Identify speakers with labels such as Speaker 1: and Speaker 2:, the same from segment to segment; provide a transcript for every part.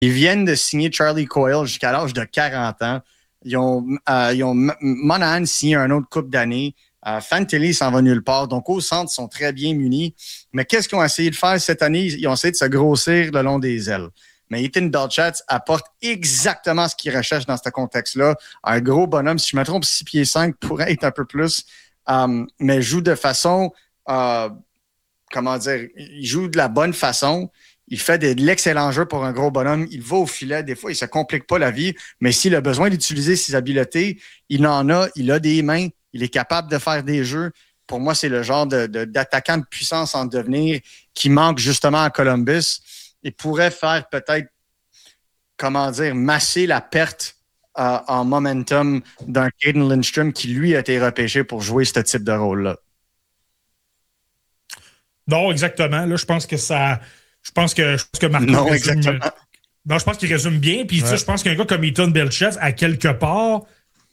Speaker 1: Ils viennent de signer Charlie Coyle jusqu'à l'âge de 40 ans. Ils ont Monahan signé un autre couple d'années. Fantilli s'en va nulle part. Donc, au centre, ils sont très bien munis. Mais qu'est-ce qu'ils ont essayé de faire cette année? Ils ont essayé de se grossir le long des ailes. Mais Ethan Belchatz apporte exactement ce qu'il recherche dans ce contexte-là. Un gros bonhomme, si je me trompe, 6 pieds 5 pourrait être un peu plus, mais joue de façon, il joue de la bonne façon. Il fait de l'excellent jeu pour un gros bonhomme. Il va au filet. Des fois, il ne se complique pas la vie, mais s'il a besoin d'utiliser ses habiletés, il en a. Il a des mains. Il est capable de faire des jeux. Pour moi, c'est le genre d'attaquant de puissance en devenir qui manque justement à Columbus. Il pourrait faire peut-être, masser la perte en momentum d'un Caden Lindstrom qui, lui, a été repêché pour jouer ce type de rôle-là.
Speaker 2: Non, exactement. Là, je pense que Marco
Speaker 1: non,
Speaker 2: résume,
Speaker 1: exactement.
Speaker 2: Non, je pense qu'il résume bien. Puis, je pense qu'un gars comme Ethan Belchatz, à quelque part,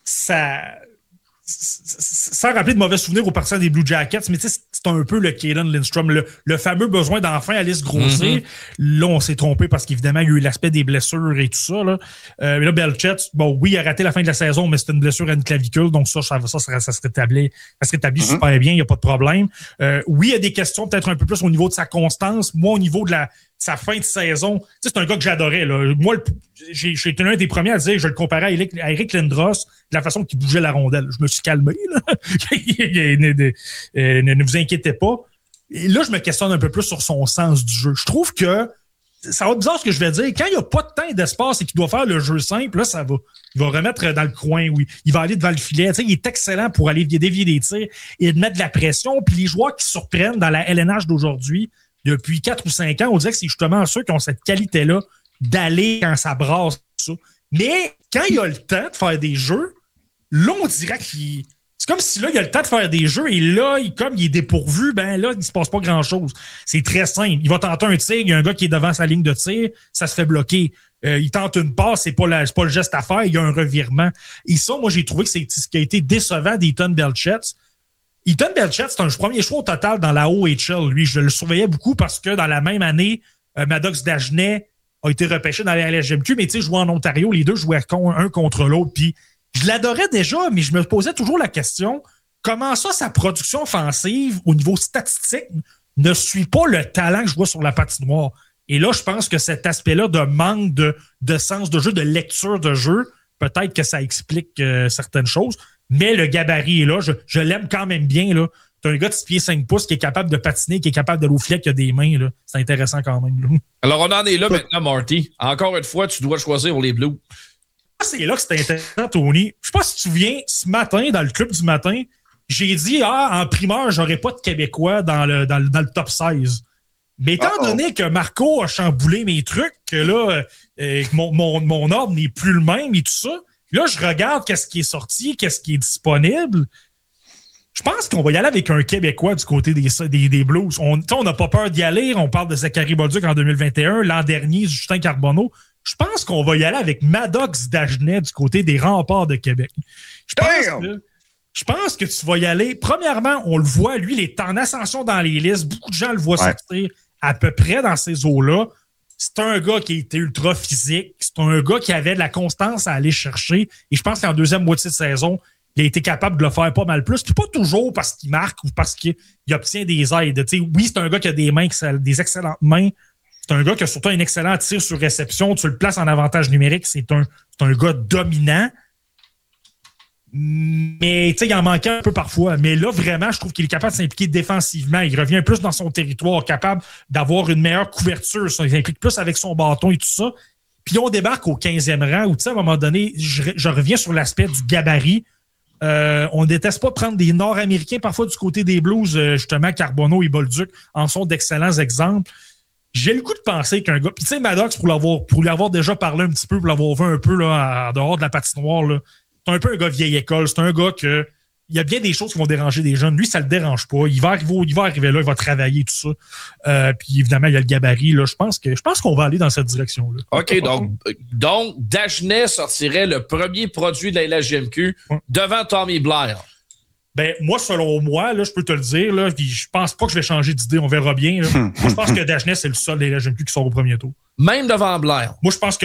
Speaker 2: sans rappeler de mauvais souvenirs aux partisans des Blue Jackets, mais c'est un peu le Caden Lindstrom, le fameux besoin d'enfin aller se grossir. Là, on s'est trompé parce qu'évidemment, il y a eu l'aspect des blessures et tout ça. Là. Mais là, Belchatz, oui, il a raté la fin de la saison, mais c'était une blessure à une clavicule, donc ça se rétablit super bien, il n'y a pas de problème. Oui, il y a des questions peut-être un peu plus au niveau de sa constance. Moi, au niveau de sa fin de saison, c'est un gars que j'adorais. Là. Moi, j'ai été l'un des premiers à dire, je le comparais à Eric Lindros, de la façon qu'il bougeait la rondelle. Je me suis calmé. Là. Ne vous inquiétez pas. Et là, je me questionne un peu plus sur son sens du jeu. Je trouve que ça va être bizarre ce que je vais dire. Quand il n'y a pas de temps et d'espace et qu'il doit faire le jeu simple, là, il va remettre dans le coin, oui. Il va aller devant le filet. Il est excellent pour aller dévier des tirs et de mettre de la pression. Puis les joueurs qui surprennent dans la LNH d'aujourd'hui, depuis 4 ou 5 ans, on dirait que c'est justement ceux qui ont cette qualité-là d'aller quand ça brasse ça. Mais quand il a le temps de faire des jeux, là, on dirait qu'il... C'est comme si là, il a le temps de faire des jeux et là, comme il est dépourvu, ben là, il se passe pas grand-chose. C'est très simple. Il va tenter un tir, il y a un gars qui est devant sa ligne de tir, ça se fait bloquer. Il tente une passe, c'est pas le geste à faire, il y a un revirement. Et ça, moi, j'ai trouvé que c'est ce qui a été décevant d'Ethan Belchatz. Ethan Belchatz, c'est un premier choix au total dans la OHL. Lui, je le surveillais beaucoup parce que dans la même année, Maddox Dagenet a été repêché dans la LHMQ, mais tu sais, jouant en Ontario, les deux jouaient un contre l'autre. Puis je l'adorais déjà, mais je me posais toujours la question, comment ça, sa production offensive, au niveau statistique, ne suit pas le talent que je vois sur la patinoire? Et là, je pense que cet aspect-là de manque de sens de jeu, de lecture de jeu, peut-être que ça explique certaines choses. Mais le gabarit est là. Je l'aime quand même bien. Là. C'est un gars de 6 pieds 5 pouces qui est capable de patiner, qui est capable d'aller au filet, qui a des mains. Là. C'est intéressant quand même. Là.
Speaker 3: Alors, on en est là maintenant, Marty. Encore une fois, tu dois choisir pour les Blues.
Speaker 2: C'est là que c'est intéressant, Tony. Je sais pas si tu te souviens, ce matin, dans le club du matin, j'ai dit, en primeur, j'aurais pas de Québécois dans le top 16. Mais étant donné que Marco a chamboulé mes trucs, que là, mon ordre n'est plus le même et tout ça, là, je regarde qu'est-ce qui est sorti, qu'est-ce qui est disponible. Je pense qu'on va y aller avec un Québécois du côté des Blues. On n'a pas peur d'y aller. On parle de Zachary Bolduc en 2021. L'an dernier, Justin Carbonneau. Je pense qu'on va y aller avec Maddox Dagenet du côté des Remparts de Québec. Je pense que tu vas y aller. Premièrement, on le voit, lui, il est en ascension dans les listes. Beaucoup de gens le voient sortir à peu près dans ces eaux-là. C'est un gars qui était ultra physique. C'est un gars qui avait de la constance à aller chercher. Et je pense qu'en deuxième moitié de saison, il a été capable de le faire pas mal plus. Puis pas toujours parce qu'il marque ou parce qu'il obtient des aides. T'sais, oui, c'est un gars qui a des mains, des excellentes mains. C'est un gars qui a surtout un excellent tir sur réception. Tu le places en avantage numérique. C'est un gars dominant. Mais il en manquait un peu parfois. Mais là, vraiment, je trouve qu'il est capable de s'impliquer défensivement. Il revient plus dans son territoire, capable d'avoir une meilleure couverture. Il s'implique plus avec son bâton et tout ça. Puis on débarque au 15e rang où, à un moment donné, je reviens sur l'aspect du gabarit. On ne déteste pas prendre des Nord-Américains, parfois du côté des Blues, justement, Carbonneau et Bolduc en sont d'excellents exemples. J'ai le goût de penser qu'un gars... Puis tu sais, Maddox, pour lui avoir déjà parlé un petit peu, pour l'avoir vu un peu là, en dehors de la patinoire, là, c'est un peu un gars vieille école. C'est un gars que... Il y a bien des choses qui vont déranger des jeunes. Lui, ça le dérange pas. Il va arriver là, il va travailler, tout ça. Puis évidemment, il y a le gabarit. Là. Je pense qu'on va aller dans cette direction-là.
Speaker 3: OK, donc Dagenet sortirait le premier produit de la LHJMQ devant Tommy Blair.
Speaker 2: Ben, moi, selon moi, là, je peux te le dire, là, je pense pas que je vais changer d'idée. On verra bien. Là. Moi, je pense que Dagenet, c'est le seul de la LHJMQ qui sort au premier tour.
Speaker 3: Même devant Blair.
Speaker 2: Moi, je pense que